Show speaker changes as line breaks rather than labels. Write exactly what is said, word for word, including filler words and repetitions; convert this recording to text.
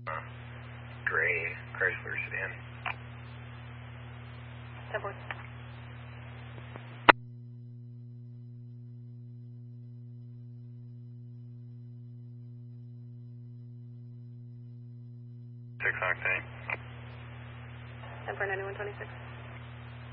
Uh, gray Chrysler sedan.
ten four.
Six octane.
ten four ninety-one twenty-six.